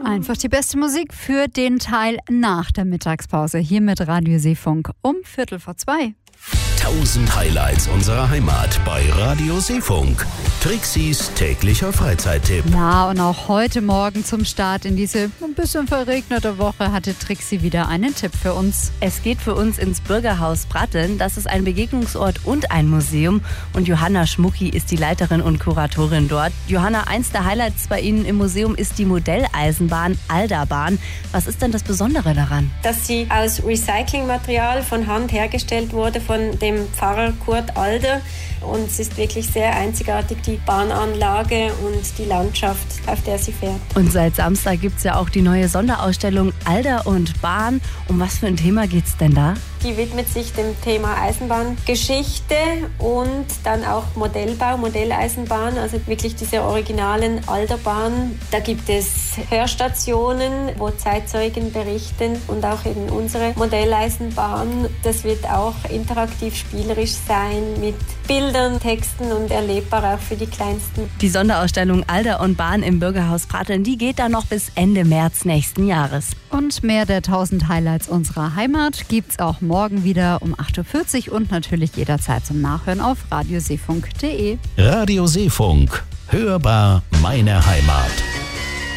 Einfach die beste Musik für den Teil nach der Mittagspause. Hier mit Radio Seefunk um 1:15. 1000 Highlights unserer Heimat bei Radio Seefunk. Trixis täglicher Freizeittipp. Ja, und auch heute Morgen zum Start in diese ein bisschen verregnete Woche hatte Trixi wieder einen Tipp für uns. Es geht für uns ins Bürgerhaus Bratteln. Das ist ein Begegnungsort und ein Museum. Und Johanna Schmucki ist die Leiterin und Kuratorin dort. Johanna, eins der Highlights bei Ihnen im Museum ist die Modelleisenbahn Alderbahn. Was ist denn das Besondere daran? Dass sie aus Recyclingmaterial von Hand hergestellt wurde von dem Pfarrer Kurt Alder. Und es ist wirklich sehr einzigartig, die Bahnanlage und die Landschaft, auf der sie fährt. Und seit Samstag gibt es ja auch die neue Sonderausstellung Alder und Bahn. Um was für ein Thema geht's denn da? Die widmet sich dem Thema Eisenbahngeschichte und dann auch Modellbau, Modelleisenbahn, also wirklich diese originalen Alderbahnen. Da gibt es Hörstationen, wo Zeitzeugen berichten und auch eben unsere Modelleisenbahn. Das wird auch interaktiv spielerisch sein mit Bildern, Texten und erlebbar auch für die Kleinsten. Die Sonderausstellung Alder und Bahn im Bürgerhaus Bratteln, die geht dann noch bis Ende März nächsten Jahres. Und mehr der 1000 Highlights unserer Heimat gibt's auch morgen wieder um 8:40 Uhr und natürlich jederzeit zum Nachhören auf radioseefunk.de. Radio Seefunk. Hörbar meine Heimat.